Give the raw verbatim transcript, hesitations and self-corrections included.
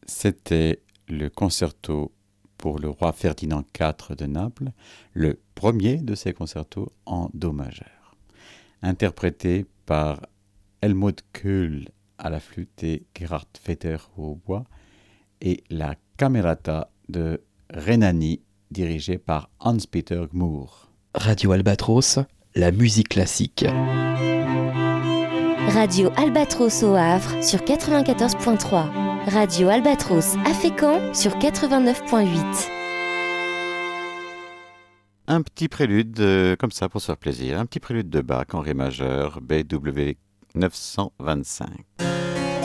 C'était le concerto pour le roi Ferdinand quatre de Naples, le premier de ces concertos en do majeur, interprété par Helmut Kohl à la flûte et Gerhard Vetter au hautbois, et la Camerata de Rhénanie, dirigée par Hans-Peter Gmour. Radio Albatros, la musique classique. Radio Albatros au Havre sur quatre-vingt-quatorze point trois. Radio Albatros à Fécamp sur quatre-vingt-neuf point huit. Un petit prélude, euh, comme ça, pour se faire plaisir. Un petit prélude de Bach en ré majeur, B W neuf cent vingt-cinq.